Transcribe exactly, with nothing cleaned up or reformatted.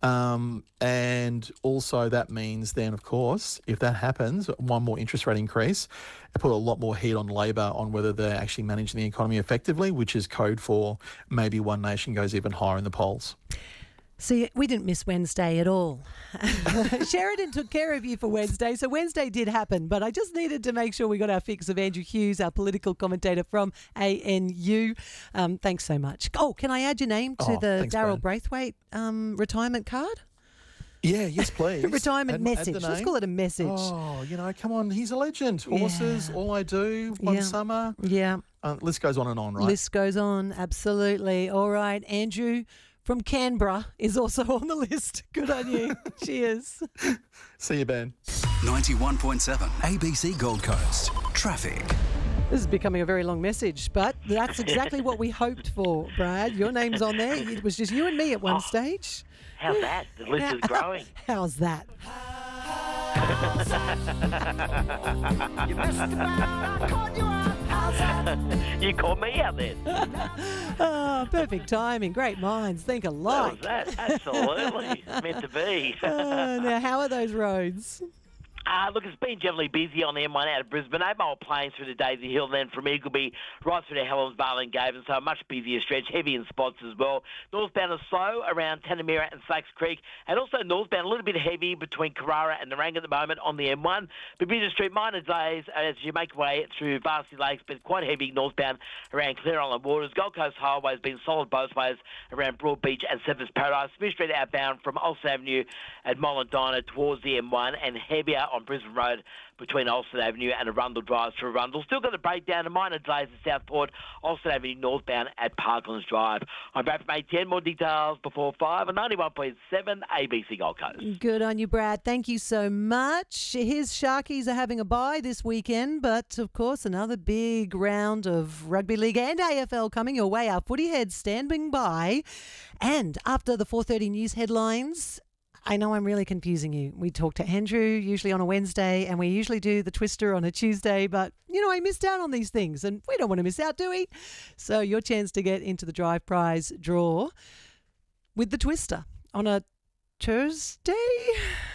Um, and also that means then, of course, if that happens, one more interest rate increase, it put a lot more heat on Labor on whether they're actually managing the economy effectively, which is code for maybe One Nation goes even higher in the polls. See, we didn't miss Wednesday at all. Sheridan took care of you for Wednesday, so Wednesday did happen, but I just needed to make sure we got our fix of Andrew Hughes, our political commentator from A N U. Um, thanks so much. Oh, can I add your name to Oh, the thanks, Daryl Ben. Braithwaite um, retirement card? Yeah, yes, please. Retirement Add- add message. the Let's name. call it a message. Oh, you know, come on, he's a legend. Horses, Yeah. all I do, one Yeah. summer. Yeah. Uh, list goes on and on, right? List goes on, absolutely. All right, Andrew from Canberra is also on the list. Good on you. Cheers. See you, Ben. ninety-one point seven A B C Gold Coast. Traffic. This is becoming a very long message, but that's exactly what we hoped for, Brad. Your name's on there. It was just you and me at one Oh, stage. How's that? The list is growing. How's that? You missed it. I caught you out. How's that? You caught me out then. Oh, perfect timing. Great minds think What alike. was that? Absolutely. Meant to be. Uh, now, how are those roads? Uh, look, it's been generally busy on the M one out of Brisbane. eight Mile Plain through the Daisy Hill, then from Eagleby right through to Helens Vale and Gaven, so a much busier stretch, heavy in spots as well. Northbound is slow around Tanamira and Sachs Creek, and also northbound a little bit heavy between Carrara and Narang at the moment on the M one. Bermuda Street, minor delays as you make way through Varsity Lakes, but quite heavy northbound around Clear Island Waters. Gold Coast Highway has been solid both ways around Broadbeach and Severs Paradise. Smith Street outbound from Olsen Avenue at Mollendina towards the M one, and heavier on Brisbane Road between Olsen Avenue and Arundel Drive through Arundel. Still got a breakdown and minor delays at Southport, Olsen Avenue northbound at Parklands Drive. I'm Brad from A ten. More details before five on ninety-one point seven A B C Gold Coast. Good on you, Brad. Thank you so much. His Sharkies are having a bye this weekend, but of course another big round of rugby league and A F L coming your way. Our footy heads standing by. And after the four thirty news headlines, I know I'm really confusing you. We talk to Andrew usually on a Wednesday, and we usually do the Twister on a Tuesday, but, you know, I missed out on these things, and we don't want to miss out, do we? So your chance to get into the Drive Prize draw with the Twister on a Tuesday.